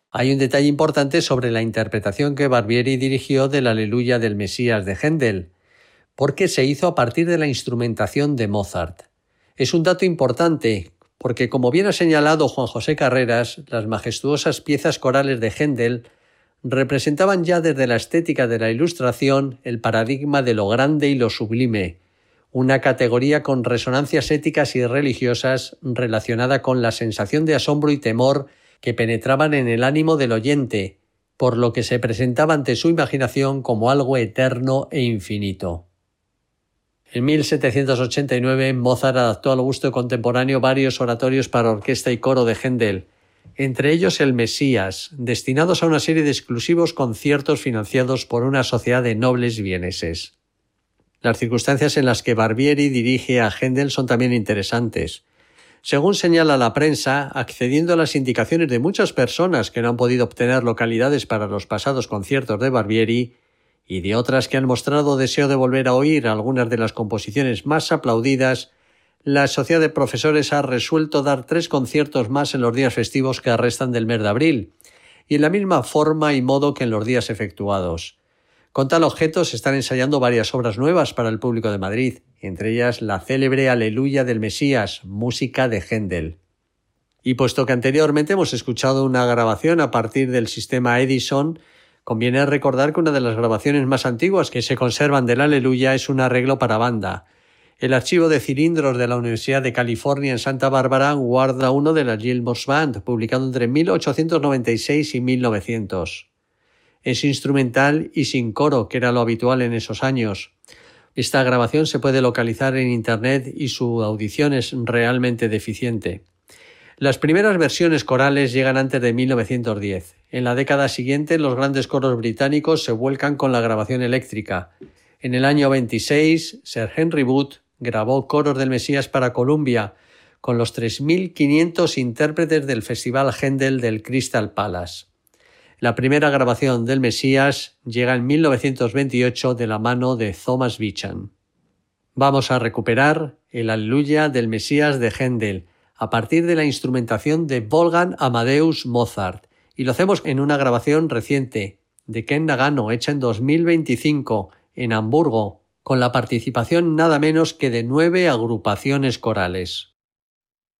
Hay un detalle importante sobre la interpretación que Barbieri dirigió del Aleluya del Mesías de Händel, porque se hizo a partir de la instrumentación de Mozart. Es un dato importante, porque como bien ha señalado Juan José Carreras, las majestuosas piezas corales de Händel representaban ya desde la estética de la Ilustración el paradigma de lo grande y lo sublime, una categoría con resonancias éticas y religiosas relacionada con la sensación de asombro y temor que penetraban en el ánimo del oyente, por lo que se presentaba ante su imaginación como algo eterno e infinito. En 1789, Mozart adaptó al gusto contemporáneo varios oratorios para orquesta y coro de Händel, entre ellos el Mesías, destinados a una serie de exclusivos conciertos financiados por una sociedad de nobles vieneses. Las circunstancias en las que Barbieri dirige a Händel son también interesantes. Según señala la prensa, accediendo a las indicaciones de muchas personas que no han podido obtener localidades para los pasados conciertos de Barbieri, y de otras que han mostrado deseo de volver a oír algunas de las composiciones más aplaudidas, la Sociedad de Profesores ha resuelto dar 3 conciertos más en los días festivos que restan del mes de abril, y en la misma forma y modo que en los días efectuados. Con tal objeto se están ensayando varias obras nuevas para el público de Madrid, entre ellas la célebre Aleluya del Mesías, música de Händel. Y puesto que anteriormente hemos escuchado una grabación a partir del sistema Edison, conviene recordar que una de las grabaciones más antiguas que se conservan del Aleluya es un arreglo para banda. El archivo de cilindros de la Universidad de California en Santa Bárbara guarda uno de la Gilmour Band, publicado entre 1896 y 1900. Es instrumental y sin coro, que era lo habitual en esos años. Esta grabación se puede localizar en Internet y su audición es realmente deficiente. Las primeras versiones corales llegan antes de 1910. En la década siguiente, los grandes coros británicos se vuelcan con la grabación eléctrica. En el año 26, Sir Henry Wood grabó coros del Mesías para Columbia, con los 3.500 intérpretes del Festival Händel del Crystal Palace. La primera grabación del Mesías llega en 1928 de la mano de Thomas Beecham. Vamos a recuperar el Aleluya del Mesías de Händel, a partir de la instrumentación de Wolfgang Amadeus Mozart, y lo hacemos en una grabación reciente de Ken Nagano, hecha en 2025 en Hamburgo, con la participación nada menos que de 9 agrupaciones corales.